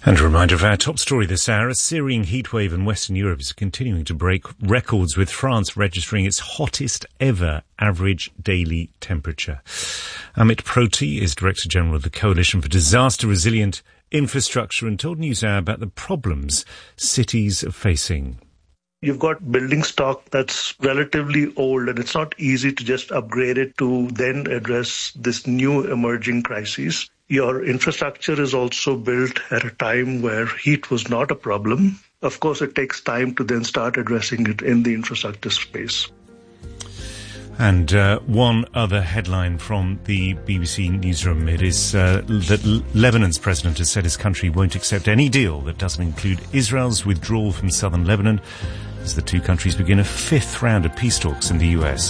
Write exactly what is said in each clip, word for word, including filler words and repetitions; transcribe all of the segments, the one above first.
And a reminder of our top story this hour. A searing heatwave in Western Europe is continuing to break records, with France registering its hottest ever average daily temperature. Amit Proti is Director General of the Coalition for Disaster Resilient Infrastructure and told NewsHour about the problems cities are facing. You've got building stock that's relatively old, and it's not easy to just upgrade it to then address this new emerging crises. Your infrastructure is also built at a time where heat was not a problem. Of course, it takes time to then start addressing it in the infrastructure space. And uh, one other headline from the B B C newsroom. It is uh, that L- Lebanon's president has said his country won't accept any deal that doesn't include Israel's withdrawal from southern Lebanon as the two countries begin a fifth round of peace talks in the U S.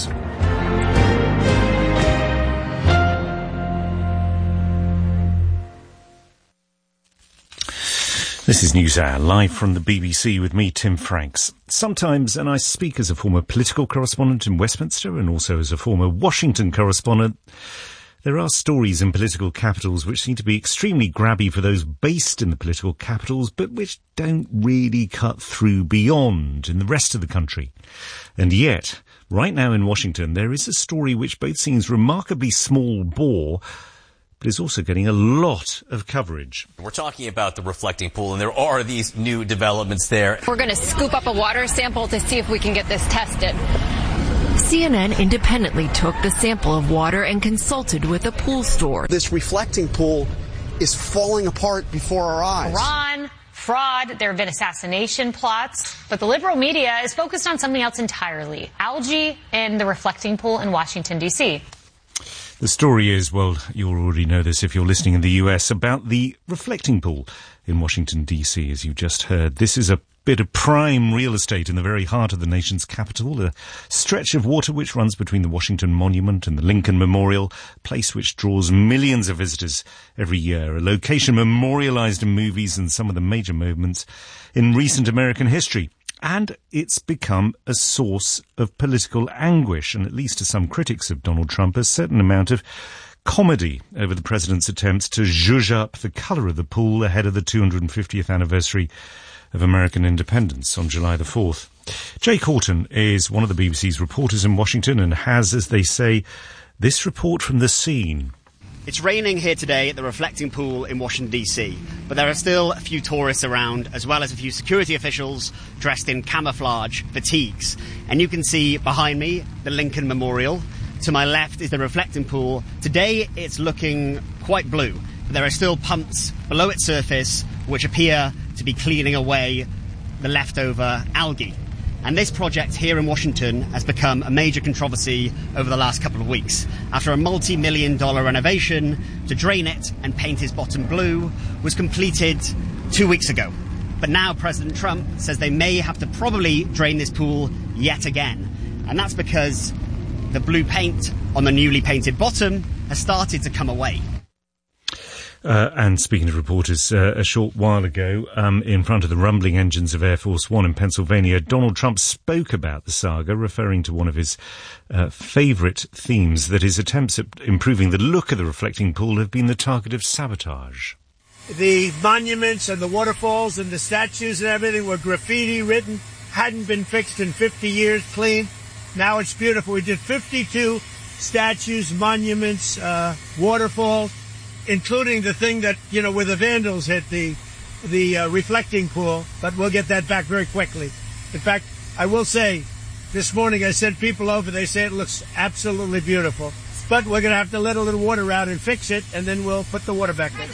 This is NewsHour, live from the B B C with me, Tim Franks. Sometimes, and I speak as a former political correspondent in Westminster and also as a former Washington correspondent, there are stories in political capitals which seem to be extremely grabby for those based in the political capitals, but which don't really cut through beyond in the rest of the country. And yet, right now in Washington, there is a story which both seems remarkably small bore, but is also getting a lot of coverage. We're talking about the reflecting pool, and there are these new developments there. We're going to scoop up a water sample to see if we can get this tested. C N N independently took the sample of water and consulted with a pool store. This reflecting pool is falling apart before our eyes. Iran, fraud, there have been assassination plots, but the liberal media is focused on something else entirely. Algae in the reflecting pool in Washington, D C The story is, well, you'll already know this if you're listening in the U S, about the reflecting pool in Washington, D C, as you just heard. This is a bit of prime real estate in the very heart of the nation's capital, a stretch of water which runs between the Washington Monument and the Lincoln Memorial, a place which draws millions of visitors every year, a location memorialized in movies and some of the major moments in recent American history. And it's become a source of political anguish, and at least to some critics of Donald Trump, a certain amount of comedy over the president's attempts to zhuzh up the colour of the pool ahead of the two hundred fiftieth anniversary of American independence on July the fourth. Jake Horton is one of the B B C's reporters in Washington and has, as they say, this report from the scene. It's raining here today at the reflecting pool in Washington, D C, but there are still a few tourists around, as well as a few security officials dressed in camouflage fatigues. And you can see behind me the Lincoln Memorial. To my left is the reflecting pool. Today it's looking quite blue, but there are still pumps below its surface which appear to be cleaning away the leftover algae. And this project here in Washington has become a major controversy over the last couple of weeks. After a multi-million dollar renovation to drain it and paint its bottom blue was completed two weeks ago. But now President Trump says they may have to probably drain this pool yet again. And that's because the blue paint on the newly painted bottom has started to come away. Uh, and speaking of reporters, uh, a short while ago, um, in front of the rumbling engines of Air Force One in Pennsylvania, Donald Trump spoke about the saga, referring to one of his uh, favourite themes, that his attempts at improving the look of the reflecting pool have been the target of sabotage. The monuments and the waterfalls and the statues and everything were graffiti written, hadn't been fixed in fifty years, clean. Now it's beautiful. We did fifty-two statues, monuments, uh, waterfalls, including the thing that, you know, where the vandals hit, the the uh, reflecting pool, but we'll get that back very quickly. In fact, I will say, this morning I sent people over, they say it looks absolutely beautiful. But we're going to have to let a little water out and fix it, and then we'll put the water back in.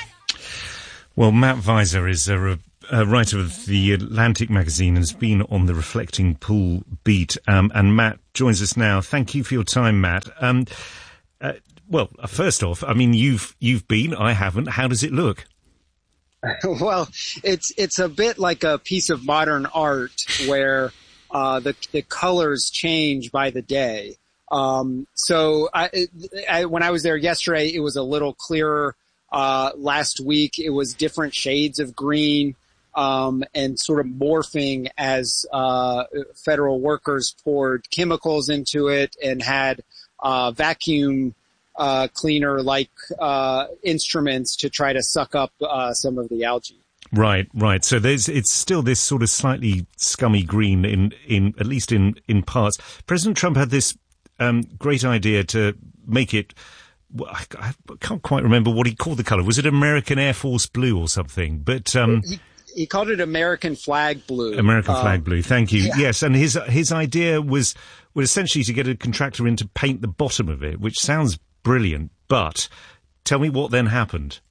Well, Matt Weiser is a, a writer of the Atlantic magazine and has been on the reflecting pool beat. Um, and Matt joins us now. Thank you for your time, Matt. Um, uh, Well, first off, I mean, you've you've been, I haven't. How does it look? Well, it's it's a bit like a piece of modern art where uh, the the colors change by the day. Um, so I, I, when I was there yesterday, it was a little clearer. Uh, last week, it was different shades of green um, and sort of morphing as uh, federal workers poured chemicals into it and had uh, vacuum Uh, cleaner like uh, instruments to try to suck up uh, some of the algae. Right, right. So there's it's still this sort of slightly scummy green in, in at least in, in parts. President Trump had this um, great idea to make it. Well, I, I can't quite remember what he called the colour. Was it American Air Force blue or something? But um, he, he called it American flag blue. American um, flag blue. Thank you. Yeah. Yes, and his his idea was was essentially to get a contractor in to paint the bottom of it, which sounds brilliant. But tell me what then happened.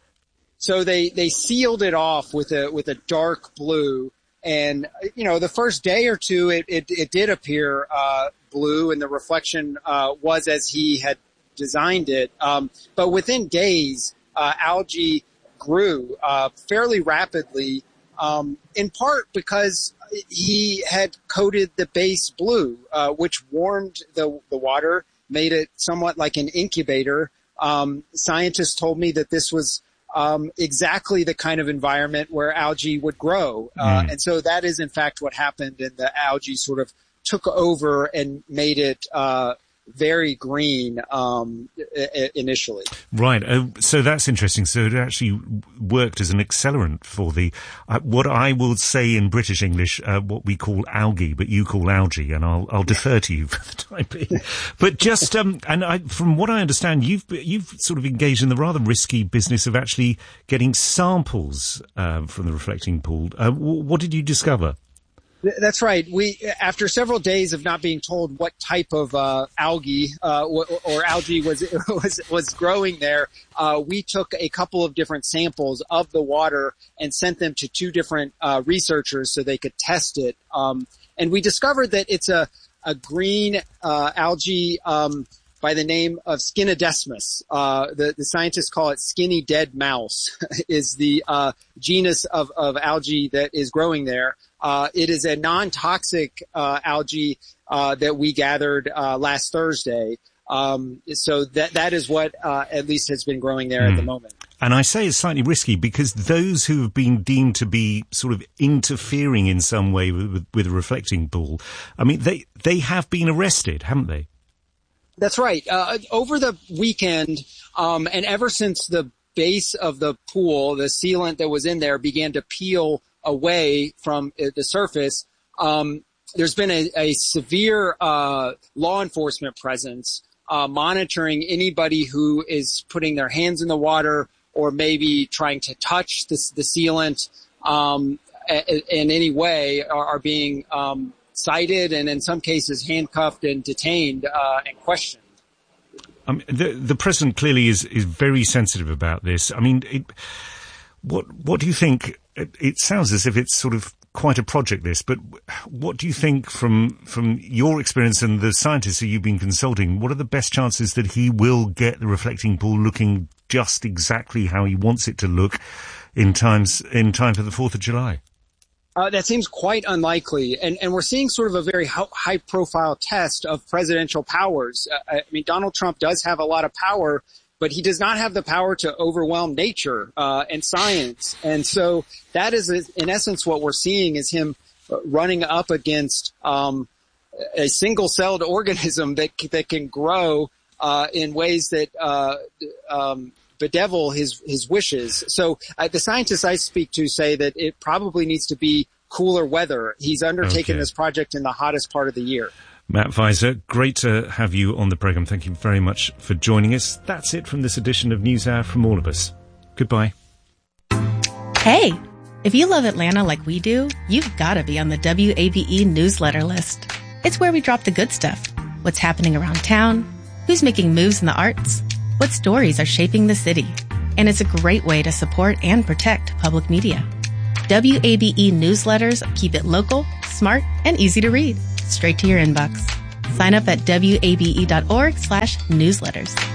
So they, they sealed it off with a with a dark blue, and you know the first day or two it it, it did appear uh, blue, and the reflection uh, was as he had designed it. Um, but within days, uh, algae grew uh, fairly rapidly, um, in part because he had coated the base blue, uh, which warmed the the water, made it somewhat like an incubator. Um, scientists told me that this was Um, exactly the kind of environment where algae would grow. Uh, mm. And so that is, in fact, what happened, and the algae sort of took over and made it uh, very green um, I- initially. Right. Uh, so that's interesting. So it actually worked as an accelerant for the, uh, what I will say in British English, uh, what we call algae, but you call algae, and I'll, I'll defer to you for the time being. But just, um, and I, from what I understand, you've, you've sort of engaged in the rather risky business of actually getting samples, uh, from the reflecting pool. Uh, w- what did you discover? That's right. We, after several days of not being told what type of uh, algae uh, or, or algae was was was growing there, uh, we took a couple of different samples of the water and sent them to two different uh, researchers so they could test it. Um, and we discovered that it's a a green uh, algae um, by the name of Skinodesmus. Uh, the the scientists call it skinny dead mouse. is the uh, genus of of algae that is growing there. Uh, it is a non-toxic uh, algae uh, that we gathered uh, last Thursday. Um, so that that is what uh, at least has been growing there mm. at the moment. And I say it's slightly risky because those who have been deemed to be sort of interfering in some way with, with, with a reflecting pool, I mean, they, they have been arrested, haven't they? That's right. Uh, over the weekend, um, and ever since the base of the pool, the sealant that was in there began to peel away from the surface, um, there's been a, a severe uh, law enforcement presence uh, monitoring anybody who is putting their hands in the water or maybe trying to touch the, the sealant um, in any way are, are being um, cited and in some cases handcuffed and detained uh, and questioned. Um, the, the president clearly is, is very sensitive about this. I mean, it, what what do you think? It, it sounds as if it's sort of quite a project, this, but what do you think from from your experience and the scientists who you've been consulting, what are the best chances that he will get the reflecting pool looking just exactly how he wants it to look in times in time for the fourth of July? Uh, that seems quite unlikely, and, and we're seeing sort of a very high-profile test of presidential powers. Uh, I mean, Donald Trump does have a lot of power, but he does not have the power to overwhelm nature uh, and science. And so that is, in essence, what we're seeing is him running up against um, a single-celled organism that that can grow uh, in ways that uh, um, bedevil his his wishes. So uh, the scientists I speak to say that it probably needs to be cooler weather. He's undertaken okay. this project in the hottest part of the year. Matt Weiser, great to have you on the programme. Thank you very much for joining us. That's it from this edition of NewsHour from all of us. Goodbye. Hey, if you love Atlanta like we do, you've got to be on the W A B E newsletter list. It's where we drop the good stuff. What's happening around town, who's making moves in the arts, what stories are shaping the city. And it's a great way to support and protect public media. W A B E newsletters keep it local, smart, and easy to read. Straight to your inbox. Sign up at W A B E dot org slash newsletters.